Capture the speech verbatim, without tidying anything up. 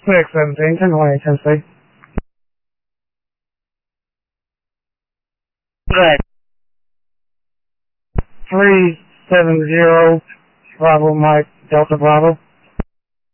six seventeen, ten twenty, Tennessee. Good. three seven zero, Bravo Mike, Delta Bravo.